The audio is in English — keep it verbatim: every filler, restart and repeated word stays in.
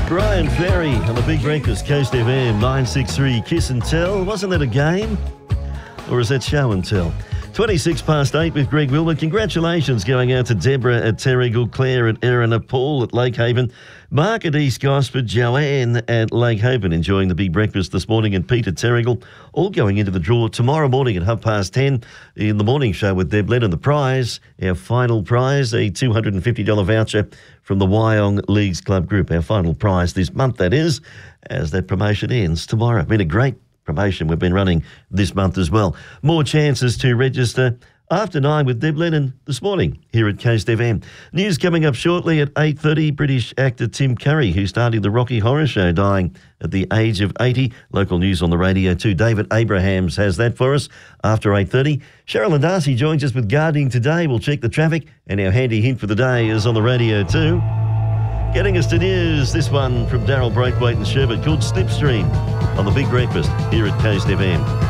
Brian Ferry on the Big Breakfast, Coast F M, nine six three, Kiss and Tell. Wasn't that a game? Or is that show and tell? twenty-six past eight with Greg Wilmer. Congratulations going out to Deborah at Terrigal, Claire at Erin, Paul at Lake Haven, Mark at East Gosford, Joanne at Lake Haven enjoying the Big Breakfast this morning, and Pete at Terrigal all going into the draw tomorrow morning at half past ten in the morning show with Deb Lennon. The prize, our final prize, a two hundred fifty dollars voucher from the Wyong Leagues Club Group. Our final prize this month, that is, as that promotion ends tomorrow. Been a great promotion we've been running this month as well. More chances to register after nine with Deb Lennon this morning here at Coast F M. News coming up shortly at eight thirty. British actor Tim Curry, who started the Rocky Horror Show, dying at the age of eighty. Local news on the radio too. David Abrahams has that for us after eight thirty. Cheryl and Darcy joins us with Gardening Today. We'll check the traffic, and our handy hint for the day is on the radio too. Getting us to news, this one from Daryl Braithwaite and Sherbert, called Slipstream on the Big Breakfast here at Coast F M.